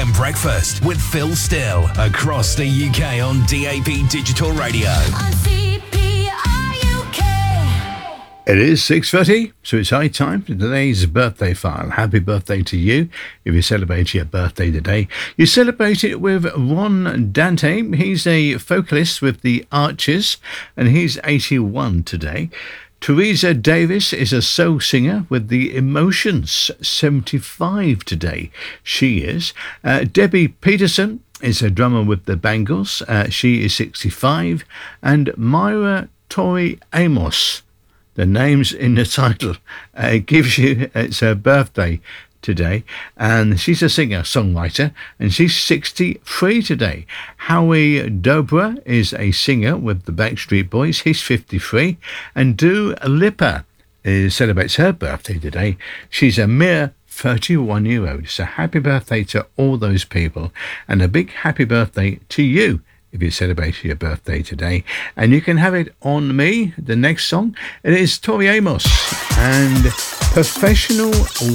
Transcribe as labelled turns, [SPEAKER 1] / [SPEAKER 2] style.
[SPEAKER 1] FM breakfast with Phil Still across the UK on DAB Digital Radio.
[SPEAKER 2] It is 6:30, so it's high time for today's birthday file. Happy birthday to you. If you celebrate your birthday today, you celebrate it with Ron Dante. He's a vocalist with the Archers, and he's 81 today. Teresa Davis is a soul singer with the Emotions, 75 today. She is. Debbie Peterson is a drummer with the Bangles. She is 65. And Myra Tori Amos, the names in the title, gives you, it's her birthday today, and she's a singer-songwriter, and she's 63 today. Howie Dobra is a singer with the Backstreet Boys. He's 53. And Dua Lipa celebrates her birthday today. She's a mere 31-year-old. So happy birthday to all those people, and a big happy birthday to you if you celebrate your birthday today. And you can have it on me, the next song. It is Tori Amos and Professional